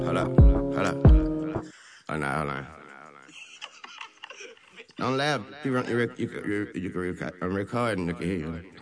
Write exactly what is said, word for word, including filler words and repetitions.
Hold up, hold up. Hold on, hold on. Don't laugh. You, run, you, rec- you, can- you, you can record. I'm recording. You can hear you.